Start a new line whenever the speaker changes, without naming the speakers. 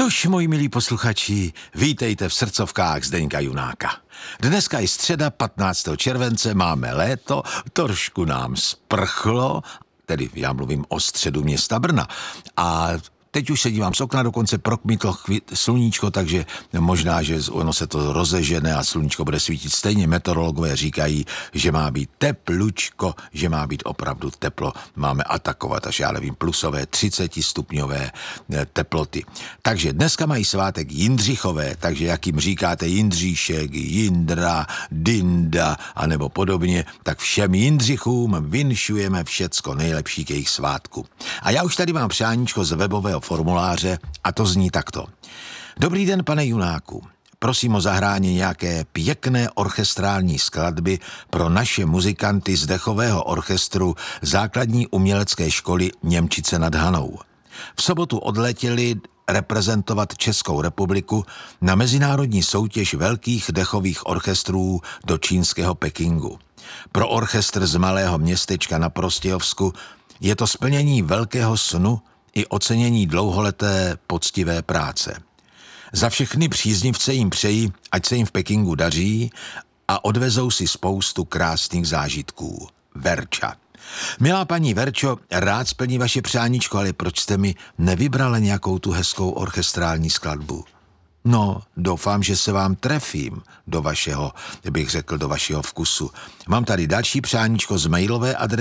Tož, moji milí posluchači, vítejte v srdcovkách Zdeňka Junáka. Dneska je středa, 15. července, máme léto, trošku nám sprchlo, tedy já mluvím o středu města Brna, a teď už se dívám z okna, dokonce prokmítlo sluníčko, takže možná, že ono se to rozežene a sluníčko bude svítit stejně. Meteorologové říkají, že má být teplučko, že má být opravdu teplo. Máme atakovat až, já nevím, plusové 30 stupňové teploty. Takže dneska mají svátek Jindřichové, takže jak jim říkáte Jindříšek, Jindra, Dinda anebo podobně, tak všem Jindřichům vinšujeme všecko nejlepší k jejich svátku. A já už tady mám přáníčko z webového formuláře a to zní takto. Dobrý den, pane Junáku. Prosím o zahrání nějaké pěkné orchestrální skladby pro naše muzikanty z dechového orchestru základní umělecké školy Němčice nad Hanou. V sobotu odletěli reprezentovat Českou republiku na mezinárodní soutěž velkých dechových orchestrů do čínského Pekingu. Pro orchestr z malého městečka na Prostějovsku je to splnění velkého snu i ocenění dlouholeté poctivé práce. Za všechny příznivce jim přeji, ať se jim v Pekingu daří a odvezou si spoustu krásných zážitků. Verča. Milá paní Verčo, rád splní vaše přáníčko, ale proč jste mi nevybrala nějakou tu hezkou orchestrální skladbu? No, doufám, že se vám trefím do vašeho, bych řekl, do vašeho vkusu. Mám tady další přáníčko z mailové adresy